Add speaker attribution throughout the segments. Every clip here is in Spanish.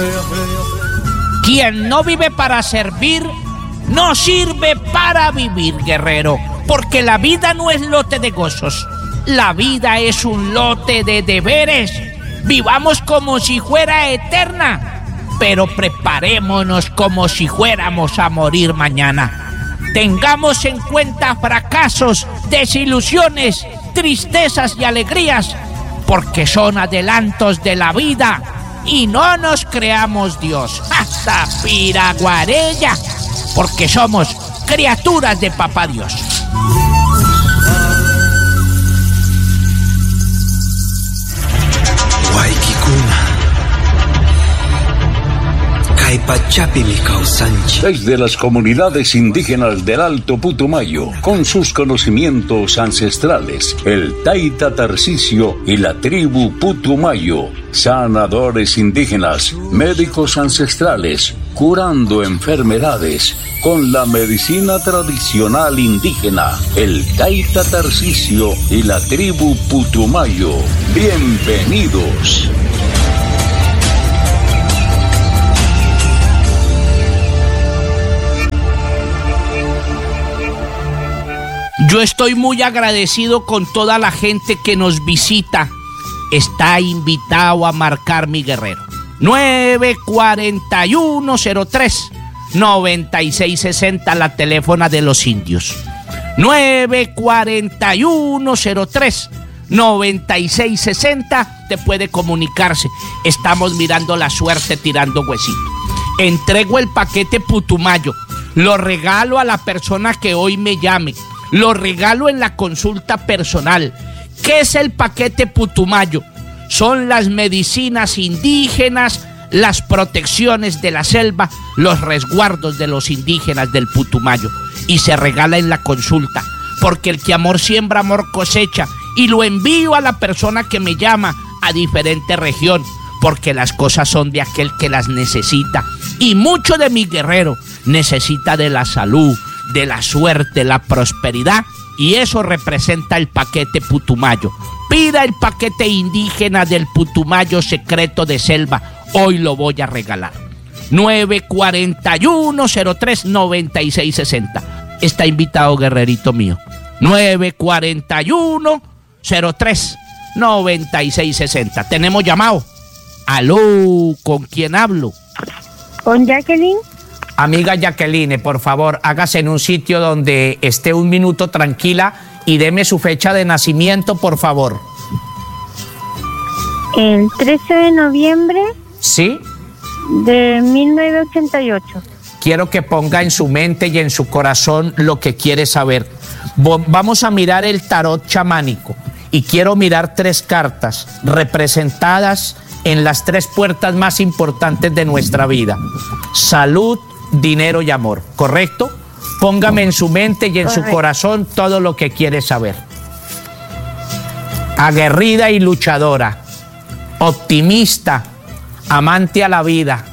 Speaker 1: Quien no vive para servir, no sirve para vivir, guerrero. Porque la vida no es lote de gozos, la vida es un lote de deberes. Vivamos como si fuera eterna, pero preparémonos como si fuéramos a morir mañana. Tengamos en cuenta fracasos, desilusiones, tristezas y alegrías, porque son adelantos de la vida y no nos creamos Dios. ¡Hasta Piraguarella! Porque somos criaturas de Papá Dios.
Speaker 2: Desde las comunidades indígenas del Alto Putumayo, con sus conocimientos ancestrales, el Taita Tarcisio y la tribu Putumayo, sanadores indígenas, médicos ancestrales, curando enfermedades con la medicina tradicional indígena, el Taita Tarcisio y la tribu Putumayo. Bienvenidos.
Speaker 1: Yo estoy muy agradecido con toda la gente que nos visita. Está invitado a marcar, mi guerrero. 941-03-9660, la teléfona de los indios. 941-03-9660, te puede comunicarse. Estamos mirando la suerte, tirando huesito. Entrego el paquete Putumayo. Lo regalo a la persona que hoy me llame. Lo regalo en la consulta personal. ¿Qué es el paquete Putumayo? Son las medicinas indígenas, las protecciones de la selva, los resguardos de los indígenas del Putumayo. Y se regala en la consulta, porque el que amor siembra, amor cosecha. Y lo envío a la persona que me llama a diferente región, porque las cosas son de aquel que las necesita. Y mucho de mi guerrero necesita de la salud, de la suerte, la prosperidad, y eso representa el paquete Putumayo. Pida el paquete indígena del Putumayo secreto de selva, hoy lo voy a regalar. 941-03-9660. Está invitado, guerrerito mío. 941-03-9660. Tenemos llamado. Aló, ¿con quién hablo?
Speaker 3: Con Jacqueline.
Speaker 1: Amiga Jacqueline, por favor, hágase en un sitio donde esté un minuto tranquila y deme su fecha de nacimiento, por favor.
Speaker 3: El 13 de noviembre.
Speaker 1: ¿Sí?
Speaker 3: De 1988.
Speaker 1: Quiero que ponga en su mente y en su corazón lo que quiere saber. Vamos a mirar el tarot chamánico y quiero mirar 3 cartas representadas en las 3 puertas más importantes de nuestra vida: salud, dinero y amor, ¿correcto? Póngame en su mente y en su corazón todo lo que quiere saber. Aguerrida y luchadora, optimista, amante a la vida.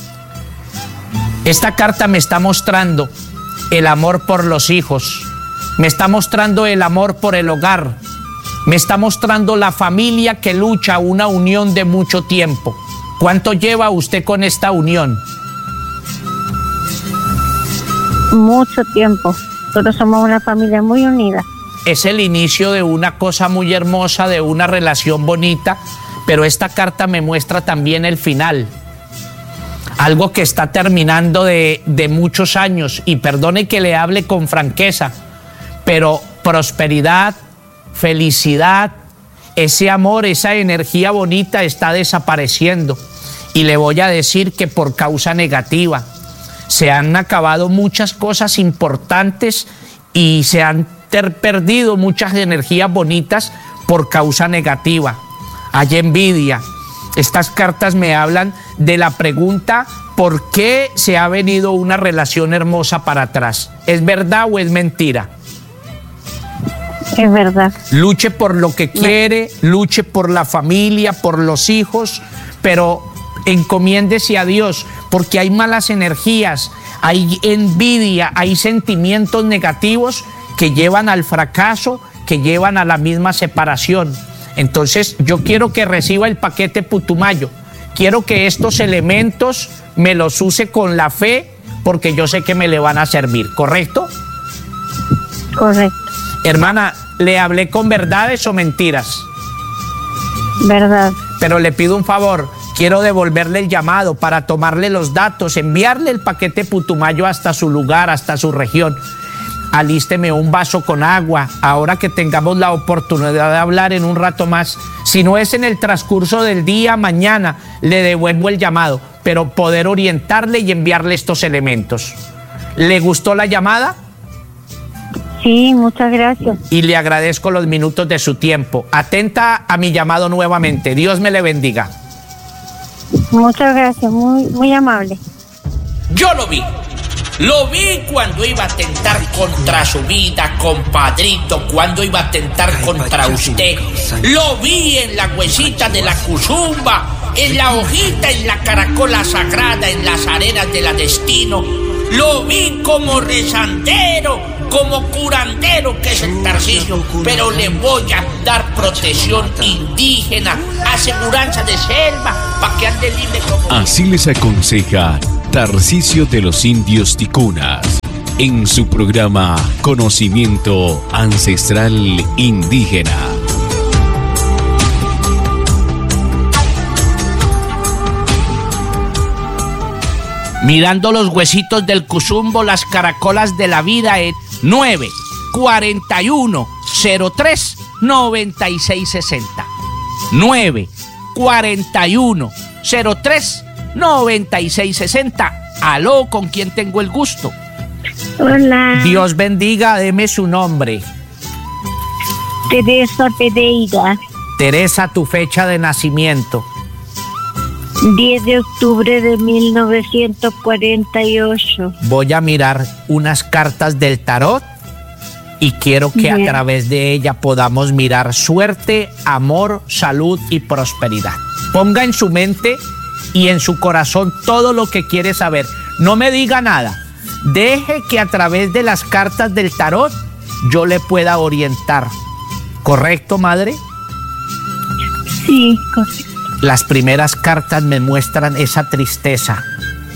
Speaker 1: Esta carta me está mostrando el amor por los hijos, me está mostrando el amor por el hogar, me está mostrando la familia que lucha, una unión de mucho tiempo. ¿Cuánto lleva usted con esta unión?
Speaker 3: Mucho tiempo. Nosotros somos una familia muy unida.
Speaker 1: Es el inicio de una cosa muy hermosa, de una relación bonita, pero esta carta me muestra también el final. Algo que está terminando de muchos años, y perdone que le hable con franqueza, pero prosperidad, felicidad, ese amor, esa energía bonita está desapareciendo. Y le voy a decir que por causa negativa. Se han acabado muchas cosas importantes y se han perdido muchas energías bonitas por causa negativa. Hay envidia. Estas cartas me hablan de la pregunta: ¿por qué se ha venido una relación hermosa para atrás? ¿Es verdad o es mentira?
Speaker 3: Es verdad.
Speaker 1: Luche por lo que quiere, luche por la familia, por los hijos, pero encomiéndese a Dios, porque hay malas energías, hay envidia, hay sentimientos negativos que llevan al fracaso, que llevan a la misma separación. Entonces yo quiero que reciba el paquete Putumayo, quiero que estos elementos me los use con la fe, porque yo sé que me le van a servir, ¿correcto?
Speaker 3: Correcto.
Speaker 1: Hermana, ¿le hablé con verdades o mentiras?
Speaker 3: Verdad.
Speaker 1: Pero le pido un favor, quiero devolverle el llamado para tomarle los datos, enviarle el paquete Putumayo hasta su lugar, hasta su región. Alísteme un vaso con agua, ahora que tengamos la oportunidad de hablar en un rato más. Si no es en el transcurso del día, mañana le devuelvo el llamado, pero poder orientarle y enviarle estos elementos. ¿Le gustó la llamada?
Speaker 3: Sí, muchas gracias.
Speaker 1: Y le agradezco los minutos de su tiempo. Atenta a mi llamado nuevamente. Dios me le bendiga.
Speaker 3: Muchas gracias, muy amable.
Speaker 1: Yo lo vi cuando iba a atentar contra su vida, compadrito, cuando iba a atentar contra usted. Lo vi en la huesita de la cuzumba, en la hojita, en la caracola sagrada, en las arenas de la destino. Lo vi como rezandero, como curandero, que es el Tarcisio, pero le voy a dar protección indígena, aseguranza de selva, para que ande libre como...
Speaker 2: Así les aconseja Tarcisio de los Indios Ticunas en su programa Conocimiento Ancestral Indígena.
Speaker 1: Mirando los huesitos del cuzumbo, las caracolas de la vida en 941-03-9660. 941-03-9660. Aló, ¿con quién tengo el gusto?
Speaker 3: Hola.
Speaker 1: Dios bendiga, deme su nombre.
Speaker 3: Teresa Pereira.
Speaker 1: Teresa, tu fecha de nacimiento.
Speaker 3: 10 de octubre de 1948.
Speaker 1: Voy a mirar unas cartas del tarot y quiero que a través de ella podamos mirar suerte, amor, salud y prosperidad. Ponga en su mente y en su corazón todo lo que quiere saber. No me diga nada. Deje que a través de las cartas del tarot yo le pueda orientar. ¿Correcto, madre?
Speaker 3: Sí, correcto.
Speaker 1: Las primeras cartas me muestran esa tristeza,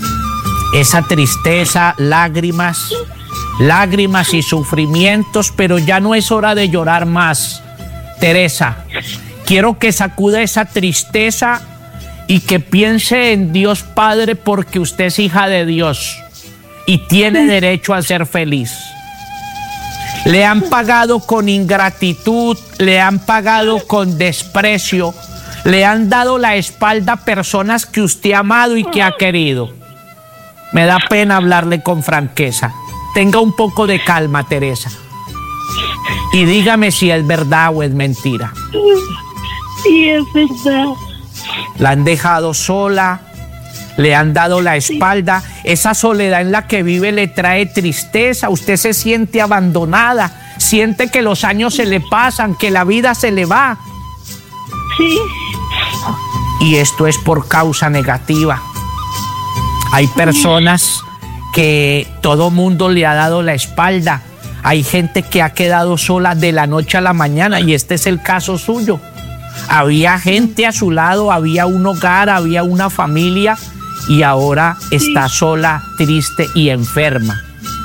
Speaker 1: lágrimas y sufrimientos, pero ya no es hora de llorar más. Teresa, quiero que sacuda esa tristeza y que piense en Dios Padre, porque usted es hija de Dios y tiene derecho a ser feliz. Le han pagado con ingratitud, le han pagado con desprecio, le han dado la espalda a personas que usted ha amado y que ha querido. Me da pena hablarle con franqueza. Tenga un poco de calma, Teresa. Y dígame si es verdad o es mentira.
Speaker 3: Sí, es verdad.
Speaker 1: La han dejado sola, le han dado la espalda. Esa soledad en la que vive le trae tristeza. Usted se siente abandonada, siente que los años se le pasan, que la vida se le va.
Speaker 3: Sí.
Speaker 1: Y esto es por causa negativa. Hay personas que todo mundo le ha dado la espalda. Hay gente que ha quedado sola de la noche a la mañana, y este es el caso suyo. Había gente a su lado, había un hogar, había una familia, y ahora está sola, triste y enferma.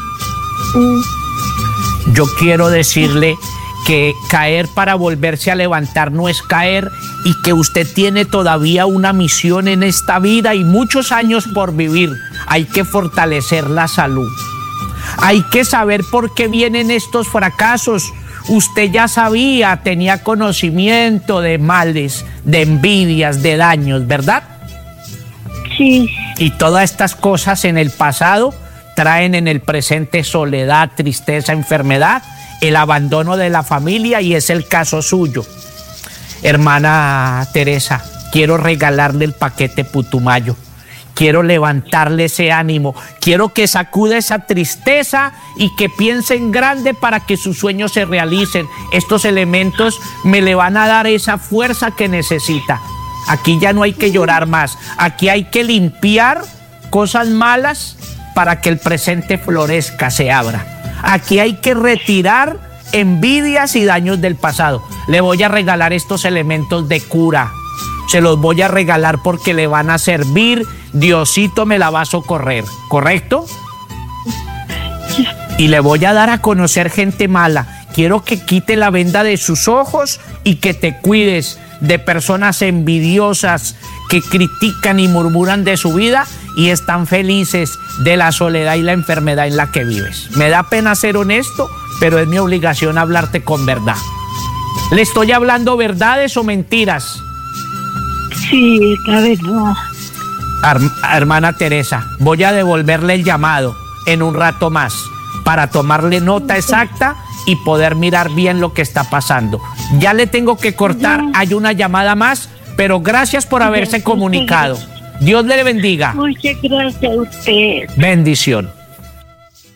Speaker 1: Yo quiero decirle que caer para volverse a levantar no es caer, y que usted tiene todavía una misión en esta vida y muchos años por vivir. Hay que fortalecer la salud. Hay que saber por qué vienen estos fracasos. Usted ya sabía, tenía conocimiento de males, de envidias, de daños, ¿verdad?
Speaker 3: Sí.
Speaker 1: Y todas estas cosas en el pasado traen en el presente soledad, tristeza, enfermedad, el abandono de la familia, y es el caso suyo. Hermana Teresa, quiero regalarle el paquete Putumayo. Quiero levantarle ese ánimo. Quiero que sacude esa tristeza y que piense en grande para que sus sueños se realicen. Estos elementos me le van a dar esa fuerza que necesita. Aquí ya no hay que llorar más. Aquí hay que limpiar cosas malas para que el presente florezca, se abra. Aquí hay que retirar envidias y daños del pasado. Le voy a regalar estos elementos de cura, se los voy a regalar porque le van a servir. Diosito me la va a socorrer, ¿correcto? Y le voy a dar a conocer gente mala. Quiero que quite la venda de sus ojos y que te cuides de personas envidiosas que critican y murmuran de su vida y están felices de la soledad y la enfermedad en la que vives. Me da pena ser honesto, pero es mi obligación hablarte con verdad. ¿Le estoy hablando verdades o mentiras?
Speaker 3: Sí, la verdad.
Speaker 1: Hermana Teresa, voy a devolverle el llamado en un rato más para tomarle nota exacta y poder mirar bien lo que está pasando. Ya le tengo que cortar, hay una llamada más, pero gracias por haberse comunicado. Dios le bendiga.
Speaker 3: Muchas gracias a usted.
Speaker 1: Bendición.